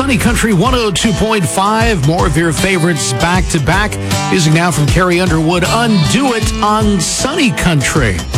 Sunny Country 102.5. More of your favorites back to back. Music now from Carrie Underwood. Undo It on Sunny Country.